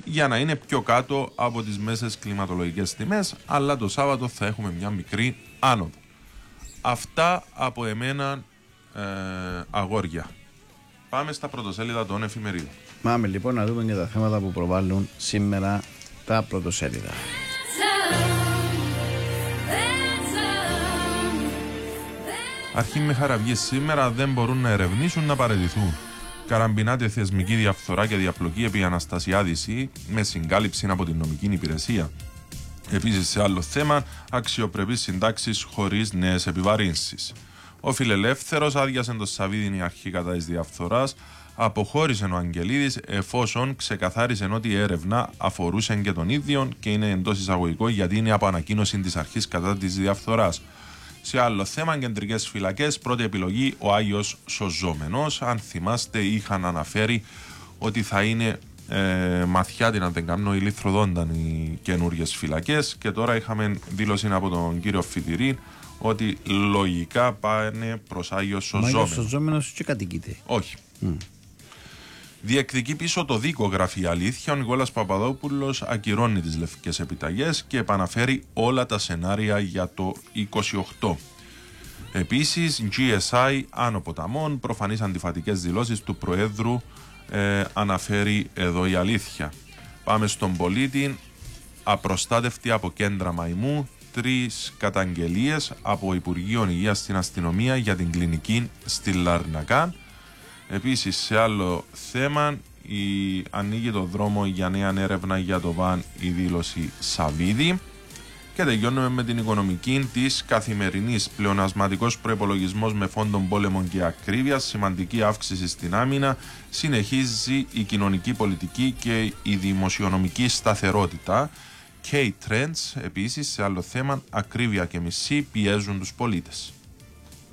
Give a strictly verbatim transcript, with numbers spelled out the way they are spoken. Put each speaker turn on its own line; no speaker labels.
για να είναι πιο κάτω από τις μέσες κλιματολογικές τιμές, αλλά το Σάββατο θα έχουμε μια μικρή άνοδο. Αυτά από εμένα, ε, αγόρια. Πάμε στα πρωτοσέλιδα των εφημερίδων.
Πάμε λοιπόν να δούμε και τα θέματα που προβάλλουν σήμερα τα πρωτοσέλιδα.
Αρχή με χαραυγή σήμερα, δεν μπορούν να ερευνήσουν, να παραιτηθούν. Καραμπινάται θεσμική διαφθορά και διαπλοκή επί Αναστασιάδηση με συγκάλυψη από την νομική υπηρεσία. Επίσης, σε άλλο θέμα, αξιοπρεπείς συντάξεις χωρίς νέες επιβαρύνσεις. Ο Φιλελεύθερος άδειασε το Σαββίδιν η αρχή κατά της διαφθοράς, αποχώρησε ο Αγγελίδης εφόσον ξεκαθάρισε ότι η έρευνα αφορούσε και τον ίδιο και είναι εντός εισαγωγικών γιατί είναι από ανακοίνωση της αρχής κατά της διαφθοράς. Σε άλλο θέμα, κεντρικές φυλακές, πρώτη επιλογή ο Άγιος Σωζόμενος. Αν θυμάστε, είχαν αναφέρει ότι θα είναι ε, μαθιάτη, να δεν κάνω, οι Λιθροδόνταν οι καινούργιες φυλακές και τώρα είχαμε δήλωση από τον κύριο Φιτηρή ότι λογικά πάνε προς Άγιο Σωζόμενο.
Άγιος Σωζόμενος και κατοικείται.
Όχι. Mm. Διεκδικεί πίσω το δίκο, γράφει η Αλήθεια. Ο Νικόλας Παπαδόπουλος ακυρώνει τις λευκές επιταγές και επαναφέρει όλα τα σενάρια για το είκοσι οκτώ. Επίσης, τζι ες άι άνω ποταμών, προφανείς αντιφατικές δηλώσεις του Προέδρου, ε, αναφέρει εδώ η Αλήθεια. Πάμε στον Πολίτη, απροστάτευτη από κέντρα μαϊμού, τρεις καταγγελίες από Υπουργείο Υγείας στην αστυνομία για την κλινική στη Λαρνακά. Επίσης, σε άλλο θέμα, η, ανοίγει το δρόμο για νέα έρευνα για το ΒΑΝ η δήλωση Σαββίδη. Και τελειώνουμε με την οικονομική της καθημερινής. Πλεονασματικός προϋπολογισμός με φόντον πόλεμων και ακρίβεια, σημαντική αύξηση στην άμυνα, συνεχίζει η κοινωνική πολιτική και η δημοσιονομική σταθερότητα. K-Trends, επίσης, σε άλλο θέμα, ακρίβεια και μισή πιέζουν τους πολίτες.